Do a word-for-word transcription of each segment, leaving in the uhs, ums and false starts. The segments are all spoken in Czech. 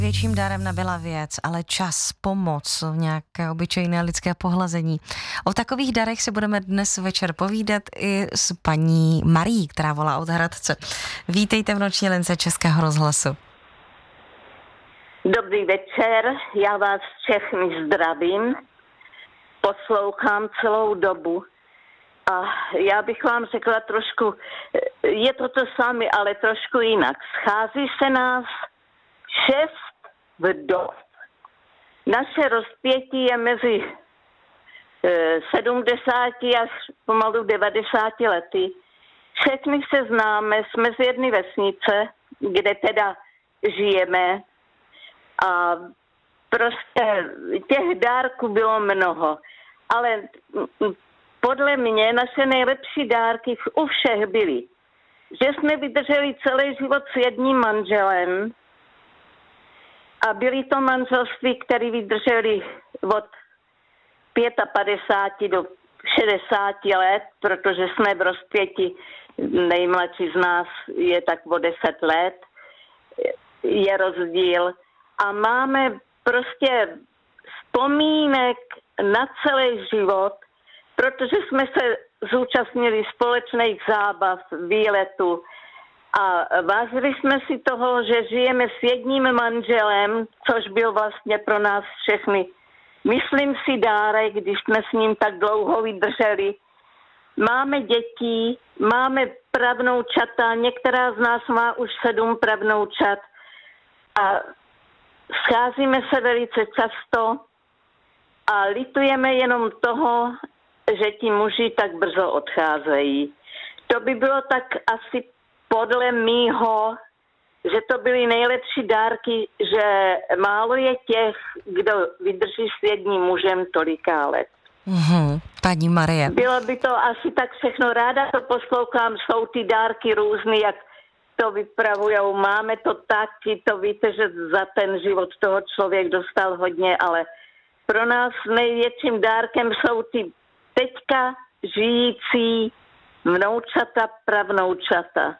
Větším dárem nebyla věc, ale čas, pomoc, nějaké obyčejné lidské pohlazení. O takových darech si budeme dnes večer povídat i s paní Marií, která volá od Hradce. Vítejte v noční lince Českého rozhlasu. Dobrý večer, já vás všechny zdravím, poslouchám celou dobu a já bych vám řekla trošku, je to to samé, ale trošku jinak. Schází se nás šest vdov. Naše rozpětí je mezi sedmdesáti až pomalu devadesáti lety. Všechny se známe, jsme z jedné vesnice, kde teda žijeme. A prostě těch dárků bylo mnoho. Ale podle mě naše nejlepší dárky u všech byly, že jsme vydrželi celý život s jedním manželem a byly to manželství, které vydrželi od padesát pět do šedesáti let, protože jsme v rozpěti, nejmladší z nás je tak o deset let, je rozdíl. A máme prostě vzpomínek na celý život, protože jsme se zúčastnili společných zábav, výletů a vážili jsme si toho, že žijeme s jedním manželem, což byl vlastně pro nás všechny, myslím si, dárek, když jsme s ním tak dlouho vydrželi. Máme děti, máme pravnoučata, některá z nás má už sedm pravnoučat a scházíme se velice často a litujeme jenom toho, že ti muži tak brzo odcházejí. To by bylo tak asi podle mýho, že to byly nejlepší dárky, že málo je těch, kdo vydrží s jedním mužem toliká let. Mm-hmm. Paní Marie. Bylo by to asi tak všechno. Ráda to poslouchám, jsou ty dárky různý, jak to vypravujou. Máme to tak, to víte, že za ten život toho člověk dostal hodně, ale pro nás největším dárkem jsou ty teďka žijící vnoučata, pravnoučata.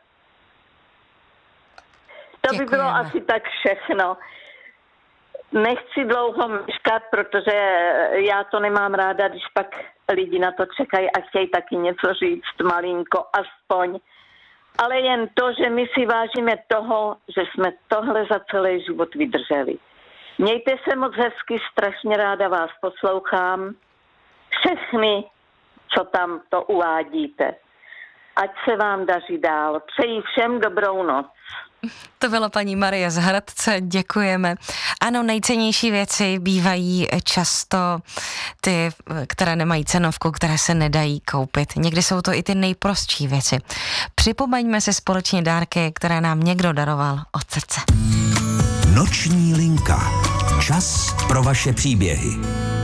To by bylo asi tak všechno. Nechci dlouho myškat, protože já to nemám ráda, když pak lidi na to čekají a chtějí taky něco říct, malinko, aspoň. Ale jen to, že my si vážíme toho, že jsme tohle za celý život vydrželi. Mějte se moc hezky, strašně ráda vás poslouchám. Všechny, co tam to uvádíte. Ať se vám daří dál. Přeji všem dobrou noc. To byla paní Marie z Hradce, děkujeme. Ano, nejcennější věci bývají často ty, které nemají cenovku, které se nedají koupit. Někdy jsou to i ty nejprostší věci. Připomeňme si společně dárky, které nám někdo daroval od srdce. Noční linka. Čas pro vaše příběhy.